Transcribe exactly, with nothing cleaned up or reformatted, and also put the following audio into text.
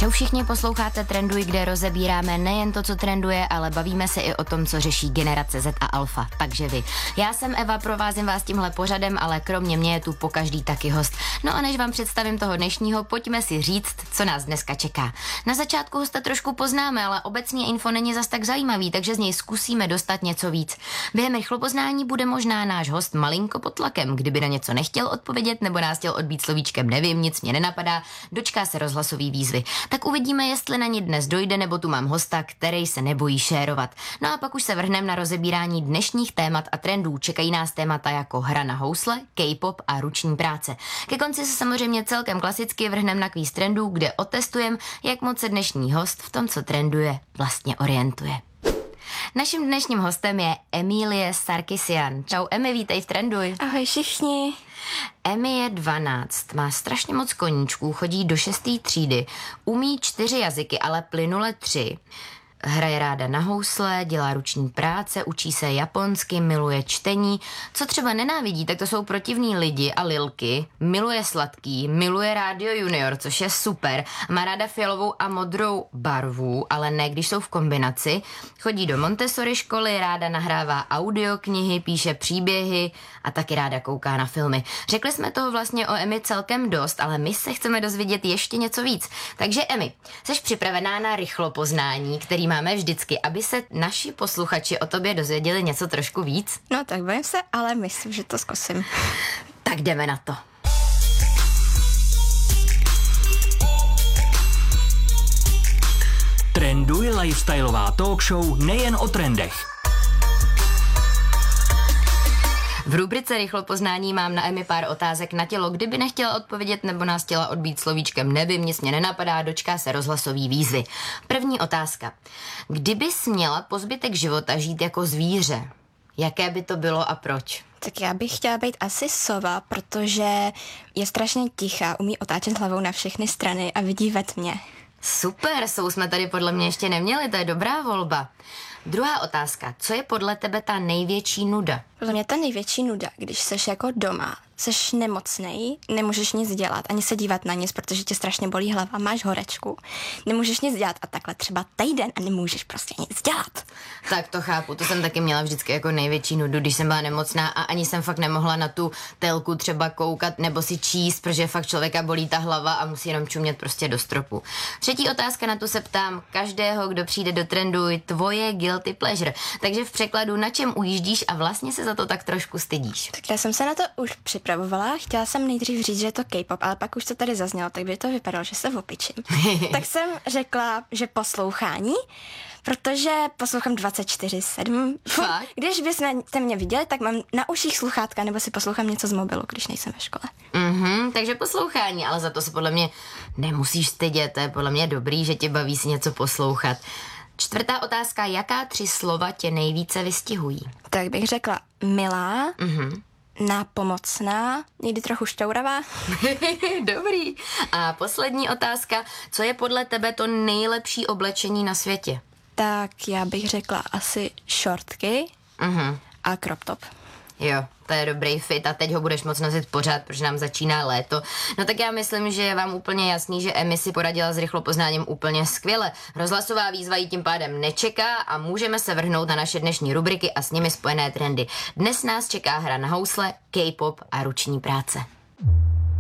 Čau všichni, posloucháte Trenduj, kde rozebíráme nejen to, co trenduje, ale bavíme se i o tom, co řeší generace Z a Alfa. Takže vy. Já jsem Eva, provázím vás tímhle pořadem, ale kromě mě je tu pokaždý taky host. No a než vám představím toho dnešního, pojďme si říct, co nás dneska čeká. Na začátku hosta trošku poznáme, ale obecně info není zas tak zajímavý, takže z něj zkusíme dostat něco víc. Během rychlopoznání bude možná náš host malinko pod tlakem, kdyby na něco nechtěl odpovědět nebo nás chtěl odbít slovíčkem nevím, nic mě nenapadá, dočká se rozhlasový výzvy. Tak uvidíme, jestli na ní dnes dojde, nebo tu mám hosta, který se nebojí šérovat. No a pak už se vrhneme na rozebírání dnešních témat a trendů. Čekají nás témata jako hra na housle, K-pop a ruční práce. Ke konci se samozřejmě celkem klasicky vrhneme na kvíz trendů, kde otestujeme, jak moc se dnešní host v tom, co trenduje, vlastně orientuje. Naším dnešním hostem je Emilie Sarkisian. Čau Emi, vítej v Trenduj. Ahoj všichni. Emi je dvanáct, má strašně moc koníčků, chodí do šesté třídy, umí čtyři jazyky, ale plynule tři. Hraje ráda na housle, dělá ruční práce, učí se japonsky, miluje čtení. Co třeba nenávidí, tak to jsou protivní lidi a lilky. Miluje sladký, miluje Rádio Junior, což je super. Má ráda fialovou a modrou barvu, ale ne, když jsou v kombinaci. Chodí do Montessori školy, ráda nahrává audioknihy, píše příběhy a taky ráda kouká na filmy. Řekli jsme toho vlastně o Emi celkem dost, ale my se chceme dozvědět ještě něco víc. Takže Emi, jsi připravená na rychlopoznání, který máme vždycky, aby se naši posluchači o tobě dozvěděli něco trošku víc? No tak bojím se, ale myslím, že to zkusím. Tak jdeme na to. Trenduj, lifestyleová talk show nejen o trendech. V rubrice rychlopoznání mám na Emi pár otázek na tělo, kdyby nechtěla odpovědět nebo nás chtěla odbít slovíčkem nevím, nic mě nenapadá, dočká se rozhlasový výzvy. První otázka. Kdybys měla po zbytek života žít jako zvíře, jaké by to bylo a proč? Tak já bych chtěla být asi sova, protože je strašně tichá, umí otáčet hlavou na všechny strany a vidí ve tmě. Super, sou jsme tady podle mě ještě neměli, to je dobrá volba. Druhá otázka. Co je podle tebe ta největší nuda? Podle mě ta největší nuda, když seš jako doma, seš nemocnej, nemůžeš nic dělat, ani se dívat na nic, protože tě strašně bolí hlava, máš horečku, nemůžeš nic dělat a takhle třeba týden a nemůžeš prostě nic dělat. Tak to chápu, to jsem taky měla vždycky jako největší nudu, když jsem byla nemocná a ani jsem fakt nemohla na tu telku třeba koukat nebo si číst, protože fakt člověka bolí ta hlava a musí jenom čumět prostě do stropu. Třetí otázka, na tu se ptám každého, kdo přijde do Trenduj, tvoje guilty pleasure. Takže v překladu, na čem ujíždíš a vlastně se za to tak trošku stydíš. Tak já jsem se na to už připravovala, chtěla jsem nejdřív říct, že je to K-pop, ale pak už to tady zaznělo, tak by to vypadalo, že se opičím. Tak jsem řekla, že poslouchání, protože poslouchám dvacet čtyři sedm. Fakt? Když byste mě viděli, tak mám na uších sluchátka nebo si poslouchám něco z mobilu, když nejsem ve škole. Mhm, takže poslouchání, ale za to se podle mě nemusíš stydět, to je podle mě dobrý, že tě baví si něco poslouchat. Čtvrtá otázka, jaká tři slova tě nejvíce vystihují? Tak bych řekla milá, Mhm. nápomocná, někdy trochu šťouravá. Dobrý. A poslední otázka, co je podle tebe to nejlepší oblečení na světě? Tak já bych řekla asi šortky Mhm. a crop top. Jo, to je dobrý fit a teď ho budeš moc nosit pořád, protože nám začíná léto. No tak já myslím, že je vám úplně jasný, že Emi si poradila s rychlopoznáním úplně skvěle. Rozhlasová výzva ji tím pádem nečeká a můžeme se vrhnout na naše dnešní rubriky a s nimi spojené trendy. Dnes nás čeká hra na housle, K-pop a ruční práce.